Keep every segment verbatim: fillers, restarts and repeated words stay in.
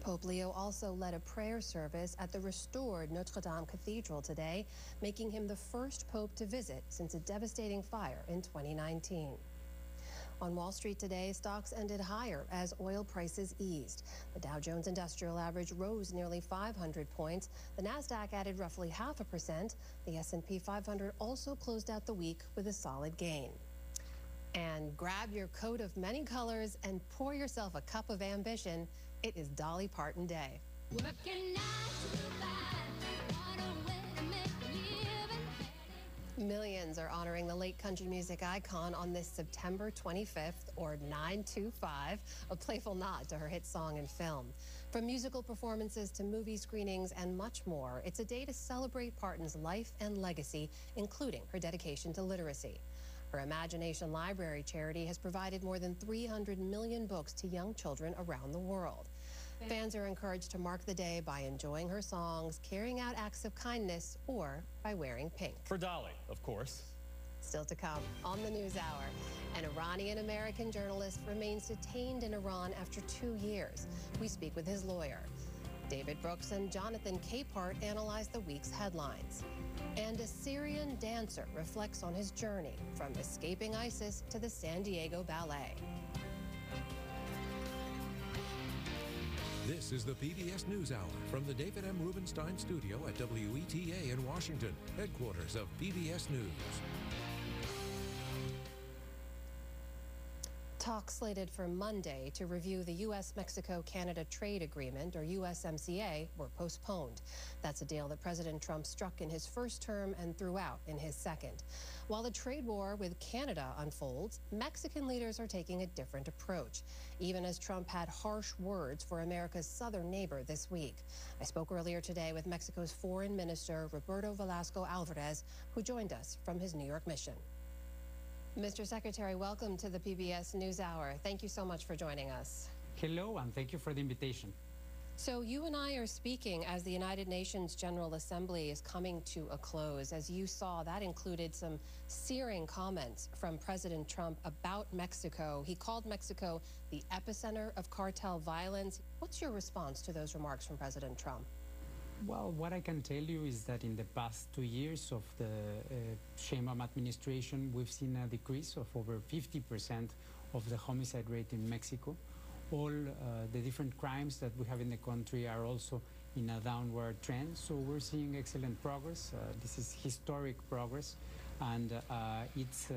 Pope Leo also led a prayer service at the restored Notre Dame Cathedral today, making him the first pope to visit since a devastating fire in twenty nineteen. On Wall Street today, stocks ended higher as oil prices eased. The Dow Jones Industrial Average rose nearly five hundred points. The Nasdaq added roughly half a percent. The S and P five hundred also closed out the week with a solid gain. And grab your coat of many colors and pour yourself a cup of ambition. It is Dolly Parton Day. Working nine to five, what a way to make a living. Millions are honoring the late country music icon on this September twenty-fifth, or nine two five, a playful nod to her hit song and film. From musical performances to movie screenings and much more, it's a day to celebrate Parton's life and legacy, including her dedication to literacy. Her Imagination Library charity has provided more than three hundred million books to young children around the world. Fans are encouraged to mark the day by enjoying her songs, carrying out acts of kindness, or by wearing pink. For Dolly, of course. Still to come on the NewsHour. An Iranian-American journalist remains detained in Iran after two years. We speak with his lawyer. David Brooks and Jonathan Capehart analyze the week's headlines. And a Syrian dancer reflects on his journey from escaping ISIS to the San Diego Ballet. This is the P B S NewsHour from the David M. Rubenstein studio at W E T A in Washington, headquarters of P B S News. Talks slated for Monday to review the U S Mexico Canada Trade Agreement, or U S M C A, were postponed. That's a deal that President Trump struck in his first term and threw out in his second. While the trade war with Canada unfolds, Mexican leaders are taking a different approach, even as Trump had harsh words for America's southern neighbor this week. I spoke earlier today with Mexico's Foreign Minister, Roberto Velasco Alvarez, who joined us from his New York mission. Mister Secretary, welcome to the P B S NewsHour. Thank you so much for joining us. Hello, and thank you for the invitation. So you and I are speaking as the United Nations General Assembly is coming to a close. As you saw, that included some searing comments from President Trump about Mexico. He called Mexico the epicenter of cartel violence. What's your response to those remarks from President Trump? Well, what I can tell you is that in the past two years of the uh, Sheinbaum administration, we've seen a decrease of over fifty percent of the homicide rate in Mexico. All uh, the different crimes that we have in the country are also in a downward trend, so we're seeing excellent progress. Uh, this is historic progress, and uh, it's uh,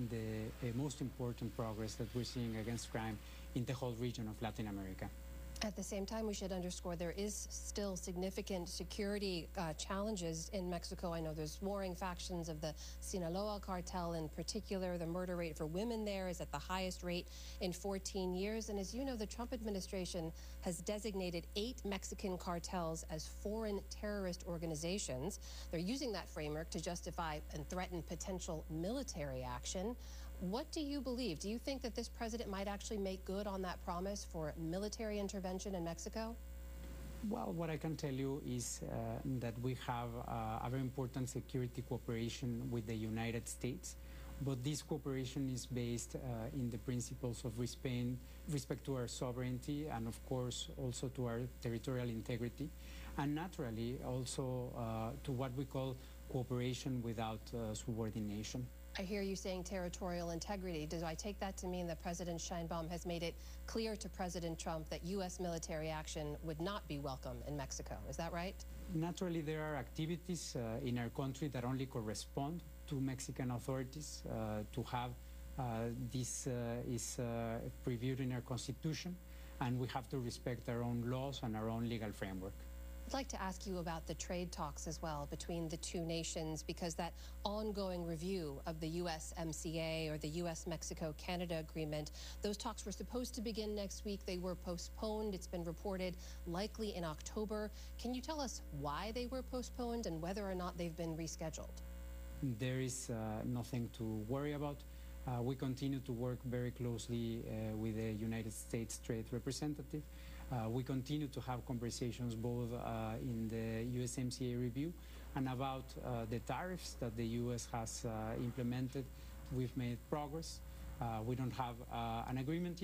the uh, most important progress that we're seeing against crime in the whole region of Latin America. At the same time, we should underscore there is still significant security uh, challenges in Mexico. I know there's warring factions of the Sinaloa cartel in particular. The murder rate for women there is at the highest rate in fourteen years. And as you know, the Trump administration has designated eight Mexican cartels as foreign terrorist organizations. They're using that framework to justify and threaten potential military action. What do you believe? Do you think that this president might actually make good on that promise for military intervention in Mexico? Well, what I can tell you is uh, that we have uh, a very important security cooperation with the United States, but this cooperation is based uh, in the principles of respect, respect to our sovereignty and, of course, also to our territorial integrity, and naturally also uh, to what we call cooperation without uh, subordination. I hear you saying territorial integrity. Do I take that to mean that President Sheinbaum has made it clear to President Trump that U S military action would not be welcome in Mexico? Is that right? Naturally, there are activities uh, in our country that only correspond to Mexican authorities. Uh, to have uh, this uh, is uh, previewed in our Constitution, and we have to respect our own laws and our own legal framework. I'd like to ask you about the trade talks as well between the two nations, because that ongoing review of the U S M C A, or the U S Mexico Canada Agreement, those talks were supposed to begin next week. They were postponed. It's been reported likely in October. Can you tell us why they were postponed and whether or not they've been rescheduled? There is uh, nothing to worry about. Uh, we continue to work very closely uh, with the United States Trade Representative. Uh, we continue to have conversations both uh, in the U S M C A review and about uh, the tariffs that the U S has uh, implemented. We've made progress. Uh, we don't have uh, an agreement yet.